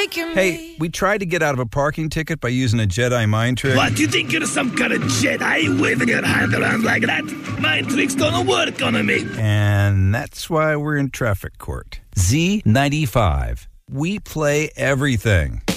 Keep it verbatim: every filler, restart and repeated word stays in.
taking Hey, me. we tried to get out of a parking ticket by using a Jedi mind trick. What, you think you're some kind of Jedi waving your hand around like that? Mind tricks don't work on me. And that's why we're in traffic court. Z ninety-five. We play everything.